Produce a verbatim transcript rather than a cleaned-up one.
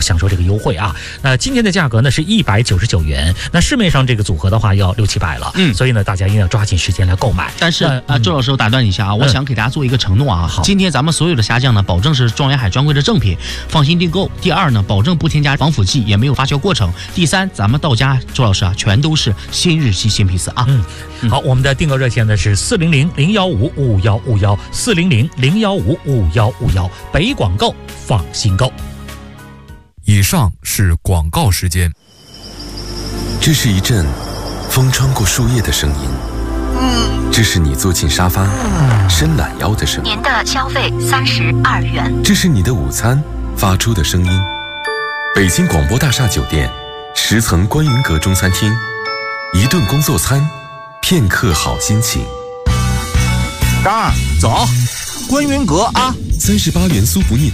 享受这个优惠啊。那今天的价格呢是一百九十九元，那市面上这个组合的话要六七百了，嗯，所以呢大家一定要抓紧时间来购买。 但是啊、呃，周老师我打断你一下啊，我想给大家做一个承诺啊，好，今天咱们所有的虾酱呢，保证是庄园海专柜的正品，放心订购。第二呢，保证不添加防腐剂，也没有发酵过程。第三，咱们到家周老师啊，全都是新日期新批次啊。 嗯，好，我们的订购热线呢是四零零零幺五五幺五幺四零零零幺五五幺五幺，北广购放心购。 以上是广告时间。 这是一阵风穿过树叶的声音，这是你坐进沙发伸懒腰的声音。 您的消费三十二元。 这是你的午餐发出的声音。北京广播大厦酒店十层观云阁中餐厅，一顿工作餐，片刻好心情。 张儿，走，观云阁啊！ 三十八元苏福尼